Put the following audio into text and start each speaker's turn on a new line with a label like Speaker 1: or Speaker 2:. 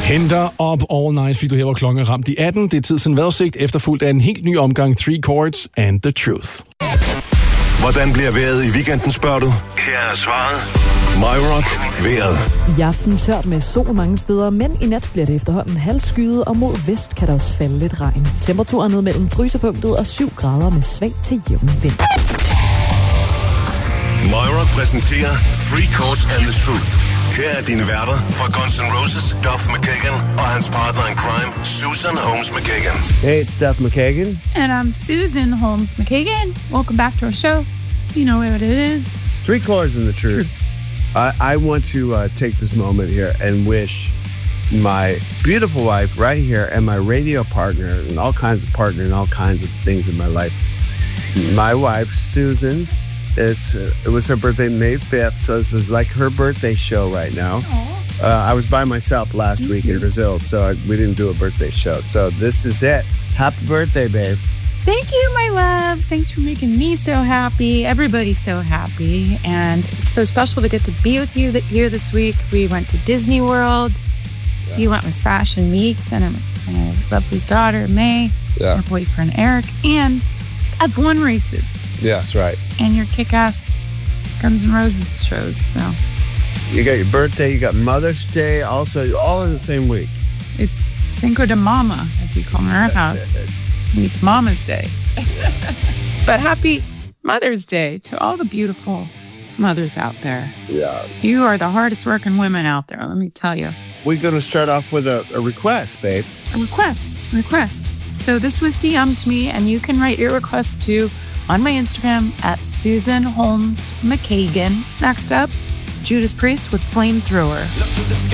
Speaker 1: Henter op all night, fordi du her var klokken ramt i 18. Det er tid siden vejrudsigt, efterfulgt af en helt ny omgang 3 Chords and the Truth.
Speaker 2: Hvordan bliver vejret i weekenden, spørger du? Her er svaret. MyRock vejret.
Speaker 3: I aften tørt med sol mange steder, men i nat bliver det efterhånden halvskyet, og mod vest kan der også falde lidt regn. Temperaturen ned mellem frysepunktet og 7 grader med svag til jævn vind.
Speaker 2: MyRock præsenterer 3 Chords and the Truth. Her er dine værter fra Guns N' Roses, Duff McKagan, og hans partner in crime, Susan Holmes McKagan.
Speaker 4: Hey, it's Duff McKagan.
Speaker 5: And I'm Susan Holmes McKagan. Welcome back to our show. You know what it is.
Speaker 4: 3 Chords and the Truth. I want to take this moment here and wish my beautiful wife right here and my radio partner and all kinds of partner and all kinds of things in my life. My wife, Susan, it was her birthday May 5th, so this is like her birthday show right now. I was by myself last week in Brazil, so we didn't do a birthday show. So this is it. Happy birthday, babe.
Speaker 5: Thank you, my love. Thanks for making me so happy. Everybody's so happy. And it's so special to get to be with you here this week. We went to Disney World. Yeah. You went with Sash and Meeks and a lovely daughter, May.
Speaker 4: Yeah.
Speaker 5: Her boyfriend, Eric. And F1 races.
Speaker 4: Yes, right.
Speaker 5: And your kick-ass Guns N' Roses shows, so.
Speaker 4: You got your birthday, you got Mother's Day, also all in the same week.
Speaker 5: It's Cinco de Mama, as we call in our house. It's Mama's Day. But happy Mother's Day to all the beautiful mothers out there.
Speaker 4: Yeah.
Speaker 5: You are the hardest working women out there, let me tell you.
Speaker 4: We're going to start off with a request, babe.
Speaker 5: A request. So this was DM'd to me, and you can write your request too on my Instagram at Susan Holmes McKagan. Next up, Judas Priest with Flamethrower.